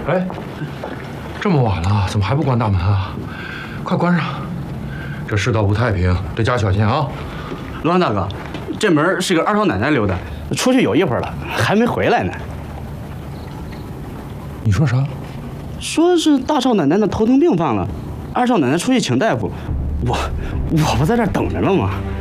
哎，这么晚了，怎么还不关大门啊？快关上！这世道不太平，得加小心啊！ 罗汉大哥，这门是个二少奶奶留的，出去有一会儿了，还没回来呢。 你说啥？ 说是大少奶奶的头疼病犯了，二少奶奶出去请大夫，我不在这儿等着了吗？